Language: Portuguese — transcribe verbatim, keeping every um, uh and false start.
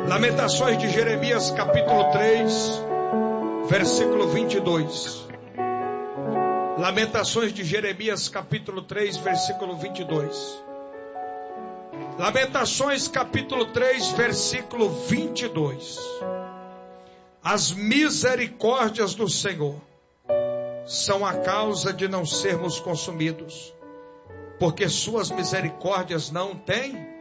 Lamentações de Jeremias, capítulo três, versículo vinte e dois. Lamentações de Jeremias, capítulo três, versículo vinte e dois. Lamentações, capítulo três, versículo vinte e dois. As misericórdias do Senhor são a causa de não sermos consumidos, porque suas misericórdias não têm